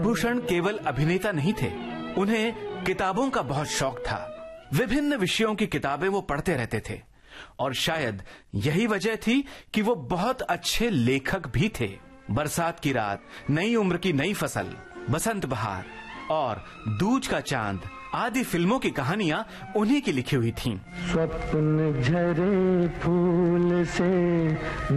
नागभूषण केवल अभिनेता नहीं थे, उन्हें किताबों का बहुत शौक था। विभिन्न विषयों की किताबें वो पढ़ते रहते थे और शायद यही वजह थी कि वो बहुत अच्छे लेखक भी थे। बरसात की रात, नई उम्र की नई फसल, बसंत बहार और दूज का चांद आदि फिल्मों की कहानियां उन्हीं की लिखी हुई थीं। स्वप्न झरे फूल से